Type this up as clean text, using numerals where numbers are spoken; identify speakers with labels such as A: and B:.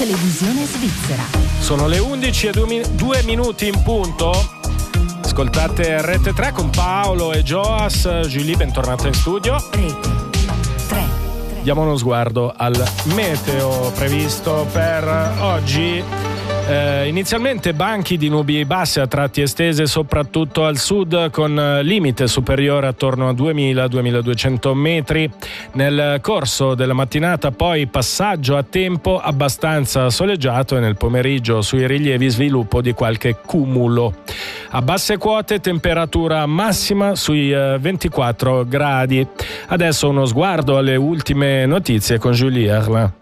A: Televisione svizzera.
B: Sono le 11 e 2 minuti in punto. Ascoltate Rete 3 con Paolo e Joas. Julie, bentornata in studio.
A: Rete 3.
B: Diamo uno sguardo al meteo previsto per oggi. Inizialmente banchi di nubi basse a tratti estese soprattutto al sud, con limite superiore attorno a 2000-2200 metri. Nel corso della mattinata poi passaggio a tempo abbastanza soleggiato e nel pomeriggio sui rilievi sviluppo di qualche cumulo. A basse quote temperatura massima sui 24 gradi. Adesso uno sguardo alle ultime notizie con Julie Erla.